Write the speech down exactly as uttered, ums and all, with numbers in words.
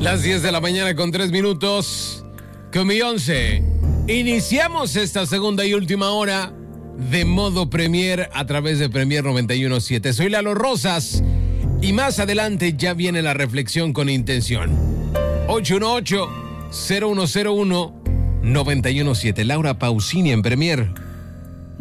Las diez de la mañana con tres minutos. Con mi once. Iniciamos esta segunda y última hora de modo Premier a través de Premier noventa y uno punto siete. Soy Lalo Rosas y más adelante ya viene la reflexión con intención. ocho uno ocho, cero uno cero uno, nueve uno siete. Laura Pausini en Premier.